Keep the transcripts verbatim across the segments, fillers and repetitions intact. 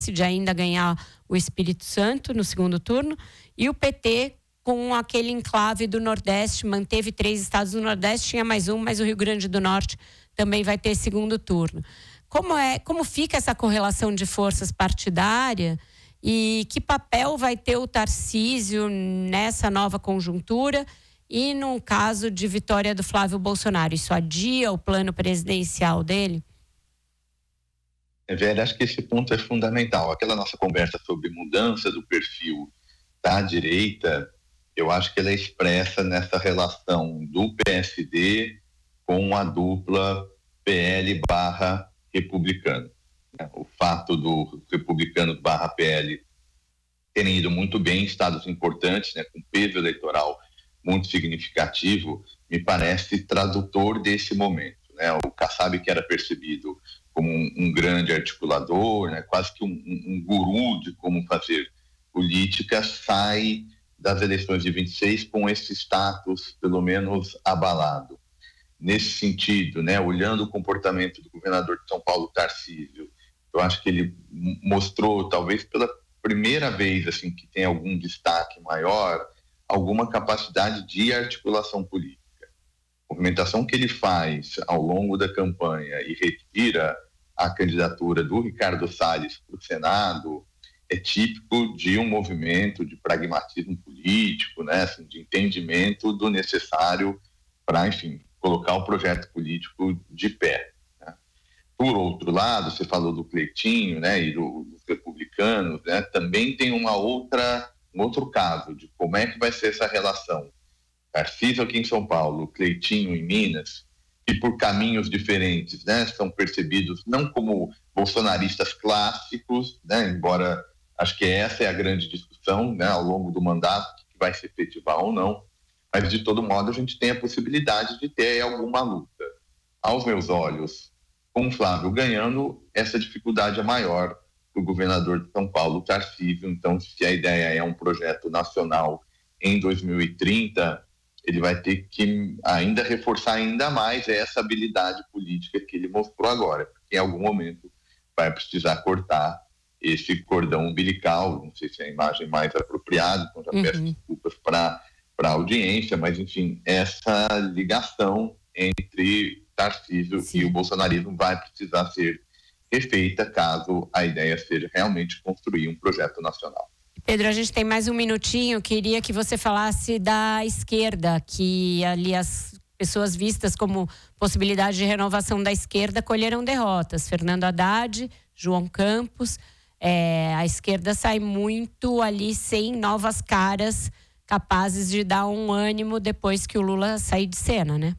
de ainda ganhar o Espírito Santo no segundo turno, e o P T com aquele enclave do Nordeste, manteve três estados do Nordeste, tinha mais um, mas o Rio Grande do Norte também vai ter segundo turno. Como, é, como fica essa correlação de forças partidária e que papel vai ter o Tarcísio nessa nova conjuntura e num caso de vitória do Flávio Bolsonaro? Isso adia o plano presidencial dele? É, Vera, acho que esse ponto é fundamental. Aquela nossa conversa sobre mudança do perfil da direita, eu acho que ela é expressa nessa relação do P S D com a dupla P L barra republicano. O fato do republicano barra P L terem ido muito bem em estados importantes, né, com peso eleitoral muito significativo, me parece tradutor desse momento, né? O Kassab, que era percebido como um, um grande articulador, né, quase que um, um, um guru de como fazer política, sai das eleições de vinte e seis com esse status, pelo menos, abalado. Nesse sentido, né, olhando o comportamento do governador de São Paulo, Tarcísio, eu acho que ele mostrou, talvez pela primeira vez assim, que tem algum destaque maior, alguma capacidade de articulação política. A movimentação que ele faz ao longo da campanha e retira a candidatura do Ricardo Salles para o Senado é típico de um movimento de pragmatismo político, né, assim, de entendimento do necessário para, enfim, colocar o projeto político de pé. Né. Por outro lado, você falou do Cleitinho, né, e do, dos republicanos, né, também tem uma outra, um outro caso de como é que vai ser essa relação. Tarcísio aqui em São Paulo, Cleitinho em Minas, que por caminhos diferentes, né, são percebidos não como bolsonaristas clássicos, né, embora acho que essa é a grande discussão, né, ao longo do mandato, que vai se efetivar ou não, mas de todo modo a gente tem a possibilidade de ter alguma luta. Aos meus olhos, com o Flávio ganhando, essa dificuldade é maior para o governador de São Paulo, Tarcísio. Então, se a ideia é um projeto nacional em dois mil e trinta, ele vai ter que ainda reforçar ainda mais essa habilidade política que ele mostrou agora, porque em algum momento vai precisar cortar esse cordão umbilical, não sei se é a imagem mais apropriada, então já peço uhum. desculpas para a audiência, mas enfim, essa ligação entre Tarcísio Sim. e o bolsonarismo vai precisar ser refeita caso a ideia seja realmente construir um projeto nacional. Pedro, a gente tem mais um minutinho, queria que você falasse da esquerda, que ali as pessoas vistas como possibilidade de renovação da esquerda colheram derrotas. Fernando Haddad, João Campos, é, a esquerda sai muito ali sem novas caras capazes de dar um ânimo depois que o Lula sair de cena, né?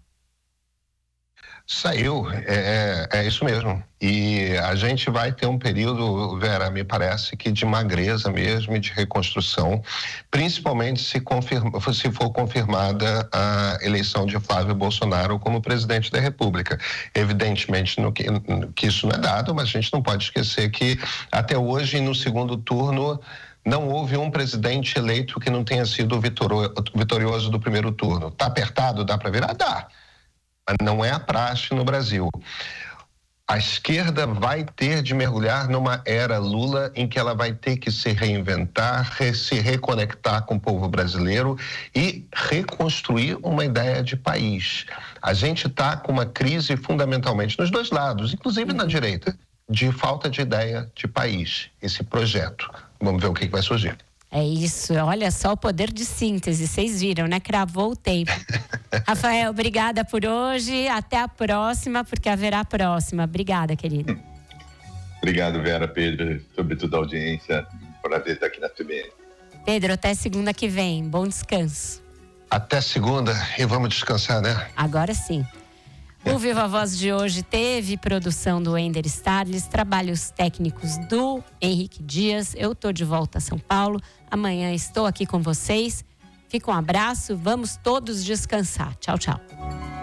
Saiu, é, é isso mesmo. E a gente vai ter um período, Vera, me parece que de magreza mesmo e de reconstrução, principalmente se, confirma, se for confirmada a eleição de Flávio Bolsonaro como presidente da República. Evidentemente no que, no que isso não é dado, mas a gente não pode esquecer que até hoje, no segundo turno, não houve um presidente eleito que não tenha sido vitorioso do primeiro turno. Está apertado, dá para virar? Dá. Mas não é a praxe no Brasil. A esquerda vai ter de mergulhar numa era Lula em que ela vai ter que se reinventar, se reconectar com o povo brasileiro e reconstruir uma ideia de país. A gente está com uma crise fundamentalmente nos dois lados, inclusive uhum. na direita, de falta de ideia de país, esse projeto. Vamos ver o que vai surgir. É isso, olha só o poder de síntese, vocês viram, né? Cravou o tempo. Rafael, obrigada por hoje, até a próxima, porque haverá a próxima. Obrigada, querido. Obrigado, Vera, Pedro, sobretudo a audiência, prazer estar aqui na C B N. Pedro, até segunda que vem, bom descanso. Até segunda, e vamos descansar, né? Agora sim. O Viva Voz de hoje teve produção do Ender Starles, trabalhos técnicos do Henrique Dias. Eu tô de volta a São Paulo. Amanhã estou aqui com vocês. Fica um abraço. Vamos todos descansar. Tchau, tchau.